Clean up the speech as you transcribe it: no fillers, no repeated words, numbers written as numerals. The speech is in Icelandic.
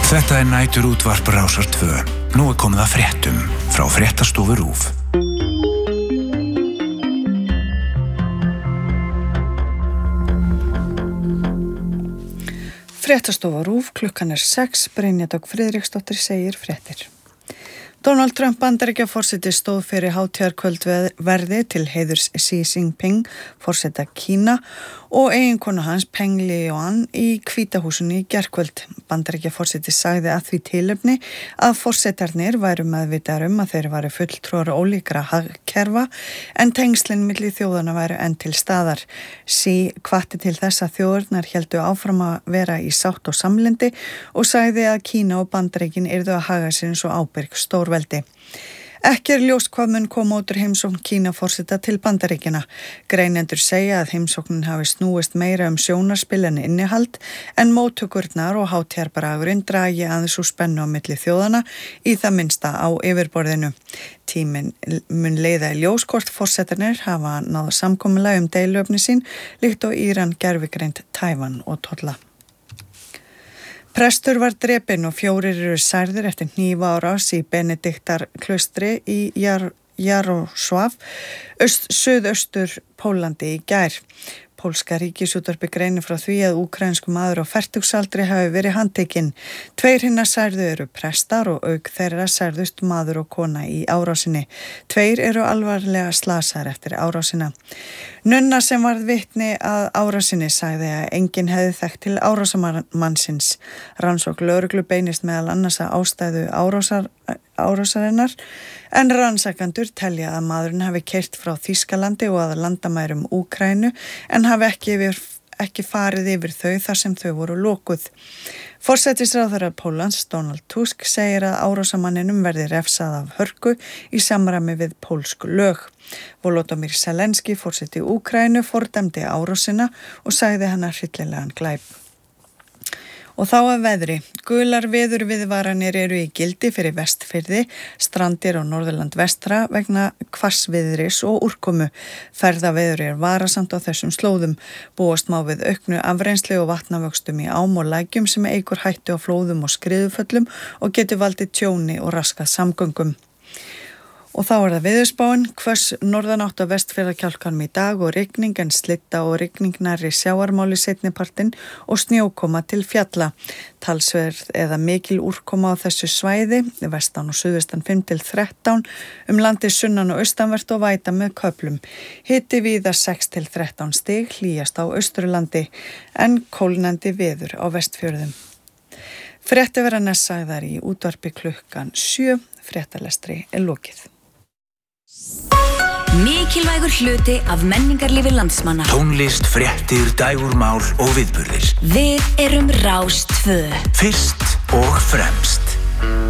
Þetta nætur útvarp Rásar 2. Nú komið að fréttum frá Fréttastofu RÚV. Fréttastofa RÚV, klukkan 6, Brynja Dögg Friðriksdóttir segir fréttir. Donald Trump Bandaríkjaforseti stóð fyrir hátíðarkvöldverði til heiðurs Xi Jinping, forseta Kína, og eiginkonu hans Peng Liyuan í Hvíta húsinu í gærkvöld. Bandaríkjaforseti sagði að því tilefni að forsetarnir væru meðvitaðir að þeir væru fulltrúar ólíkra hagkerfa en tengslin milli þjóðanna væru enn til staðar. Xi hvatti til þess að þjóðirnar héldu áfram að vera í sátt og samlyndi og sagði að Kína og Bandaríkin yrðu að haga sér eins og ábyrg stórveldi. Ekki ljóst hvað mun koma út úr heimsókn Kína-forseta til Bandaríkjanna. Greinendur segja að heimsóknin hafi snúist meira sjónarspil en innihald en móttökurnar og hátíðarbragurinn dragi aðeins úr spennu á milli þjóðanna í það minnsta á yfirborðinu. Tíminn mun leiða í ljós hvort forsetarnir hafa náð samkomulag deiluefni sín líkt og Íran gervigreind Tævan og tolla. Prestur var drepinn og 4 eru særðir eftir hnífaárás í Benediktarklaustri í Jarosław, suðaustur Pólandi í gær. Pólska ríkisútvarpið greinir frá því að úkraínskur maður á fertugsaldri hafi verið handtekinn. 2 hinna særðu eru prestar og auk þeirra særðust maður og kona í árásinni. 2 eru alvarlega slasaðir eftir árásina. Nunna sem varð vitni að árásinni sagði að enginn hefði þekkt til árásamannsins. Rannsókn lögreglu beinist meðal annars að ástæðu árásarinnar en rannsakendur telja að maðurinn hafi keyrt frá Þýskalandi og að landamærum Úkraínu en hafi ekki farið yfir þau þar sem þau voru lokuð. Forsætisráðherra Póllands, Donald Tusk, segir að árásamanninum verði refsað af hörku í samræmi við pólsk lög. Volodymyr Zelenský, forseti Úkraínu, fordæmdi árásina og sagði hana hryllilegan glæp. Og þá að veðri. Gular veðurviðvaranir eru í gildi fyrir Vestfirði, Strandir og Norðurland vestra vegna hvassviðris og úrkomu. Ferðaveður varasamt á þessum slóðum. Búast má við auknu afrennsli og vatnavöxtum í ám og lækjum sem eykur hættu á flóðum og skriðuföllum og getur valdið tjóni og raskað samgöngum. Og þá það veðurspáin, hvöss norðanátt á Vestfjarðakjálkanum í dag og rigning en slitta og rigning nærri sjávarmáli seinnipartinn og snjókoma til fjalla. Talsverð eða mikil úrkoma á þessu svæði, vestan og suðvestan 5-13, landið sunnan og austanvert og væta með köflum. Hiti víða 6-13 stig, hlýjast á Austurlandi en kólnandi veður á Vestfjörðum. Fréttir verða næst sagðar í útvarpi klukkan 7, fréttalestri lokið. Mikilvægur hluti af menningarlífi landsmanna. Tónlist, fréttir, dægurmál og viðburðir. Við erum Rás 2. Fyrst og fremst.